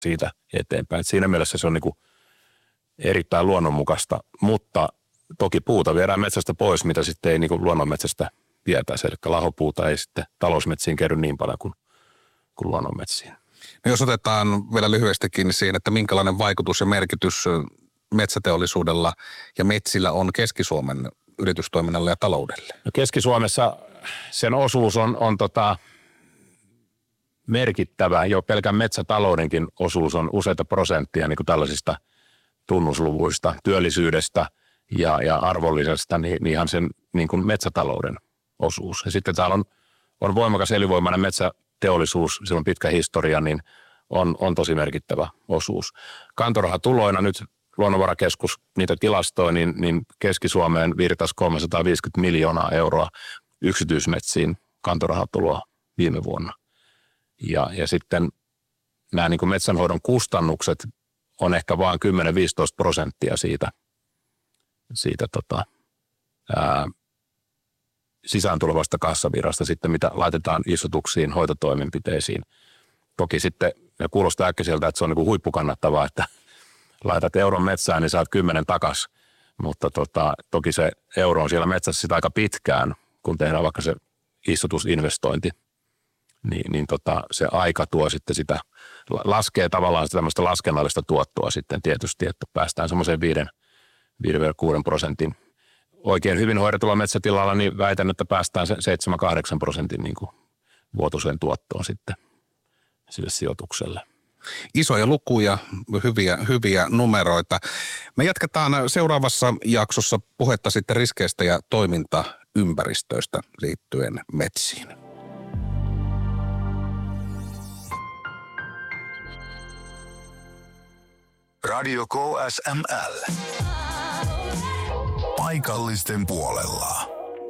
siitä eteenpäin. Et siinä mielessä se on niin kuin erittäin luonnonmukaista, mutta toki puuta viedään metsästä pois, mitä sitten ei niin kuin luonnonmetsästä vietäisi. Eli lahopuuta ei sitten talousmetsiin kerry niin paljon kuin luonnonmetsiin. No jos otetaan vielä lyhyesti kiinni siihen, että minkälainen vaikutus ja merkitys metsäteollisuudella ja metsillä on Keski-Suomen yritystoiminnalle ja taloudelle? No Keski-Suomessa sen osuus on merkittävä. Jo pelkän metsätaloudenkin osuus on useita prosenttia niin kuin tällaisista tunnusluvuista, työllisyydestä ja arvollisesta, niin ihan sen niin kuin metsätalouden osuus. Ja sitten täällä on voimakas elinvoimainen metsäteollisuus, sillä on pitkä historia, niin on tosi merkittävä osuus. Kantorahatuloina nyt Luonnonvarakeskus niitä tilastoi, niin Keski-Suomeen virtasi 350 miljoonaa euroa yksityismetsiin kantorahatuloa viime vuonna. Ja sitten nämä niin kuin metsänhoidon kustannukset on ehkä vain 10-15% siitä sisään tulevasta kassavirrasta sitten, mitä laitetaan istutuksiin, hoitotoimenpiteisiin. Toki sitten kuulostaa äkkiseltä, että se on niin kuin huippukannattavaa, että laitat euron metsään, niin saat 10 takas. Mutta toki se euro on siellä metsässä sitä aika pitkään, kun tehdään vaikka se istutusinvestointi. Niin se aika tuo sitten sitä, laskee tavallaan sitä tämmöistä laskennallista tuottoa sitten tietysti, että päästään semmoiseen 5-6% oikein hyvin hoidetulla metsätilalla, niin väitän, että päästään 7-8% niin kuin vuotuiseen tuottoon sitten sille sijoitukselle. Isoja lukuja, hyviä numeroita. Me jatketaan seuraavassa jaksossa puhetta sitten riskeistä ja toimintaympäristöistä liittyen metsiin. Radio KSML. Paikallisten puolella.